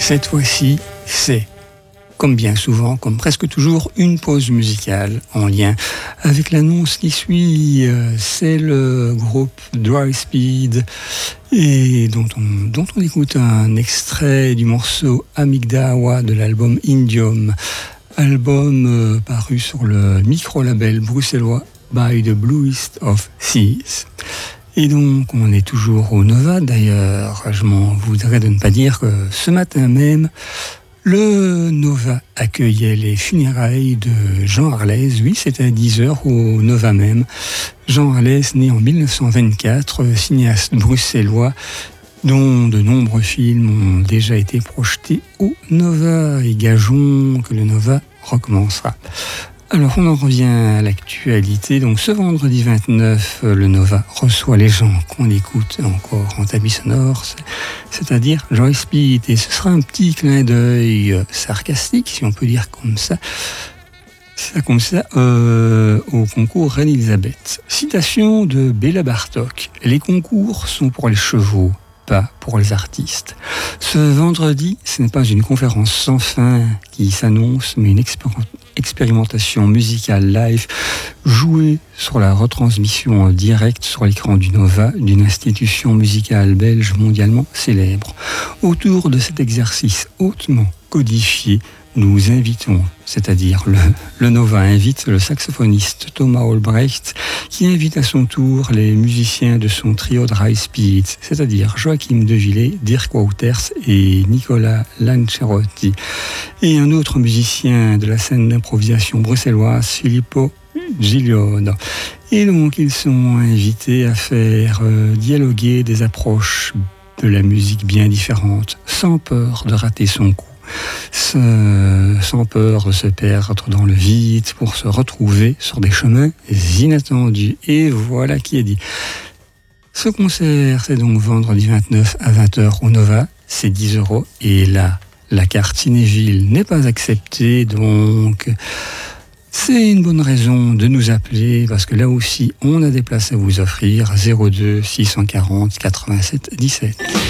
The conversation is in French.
Cette fois-ci, c'est, comme bien souvent, comme presque toujours, une pause musicale en lien avec l'annonce qui suit. C'est le groupe Dry Speed et dont on écoute un extrait du morceau Amigdawa de l'album Indium, album paru sur le micro-label bruxellois By the Bluest of Seas. Et donc, on est toujours au Nova. D'ailleurs, je m'en voudrais de ne pas dire que ce matin même, le Nova accueillait les funérailles de Jean Arlès. Oui, c'était à 10h au Nova même. Jean Arlès, né en 1924, cinéaste bruxellois, dont de nombreux films ont déjà été projetés au Nova. Et gageons que le Nova recommencera. Alors, on en revient à l'actualité. Donc, ce vendredi 29, le Nova reçoit les gens qu'on écoute encore en tapis sonore, c'est-à-dire Dry Speed. Et ce sera un petit clin d'œil sarcastique, si on peut dire comme ça, au concours Reine-Élisabeth. Citation de Béla Bartók. Les concours sont pour les chevaux, pas pour les artistes. Ce vendredi, ce n'est pas une conférence sans fin qui s'annonce, mais une expérimentation musicale live jouée sur la retransmission en direct sur l'écran du Nova d'une institution musicale belge mondialement célèbre. Autour de cet exercice hautement codifié, nous invitons, c'est-à-dire le Nova invite le saxophoniste Thomas Olbrecht, qui invite à son tour les musiciens de son trio Dry Speed, c'est-à-dire Joachim Devillé, Dirk Wouters et Nicolas Lancerotti, et un autre musicien de la scène d'improvisation bruxelloise, Filippo Gigliono. Et donc, ils sont invités à faire dialoguer des approches de la musique bien différentes, sans peur de rater son coup, sans peur de se perdre dans le vide pour se retrouver sur des chemins inattendus. Et voilà qui est dit. Ce concert, c'est donc vendredi 29 à 20h au Nova, c'est 10€. Et là, la carte Cinéville n'est pas acceptée, donc c'est une bonne raison de nous appeler, parce que là aussi, on a des places à vous offrir. 02 640 87 17.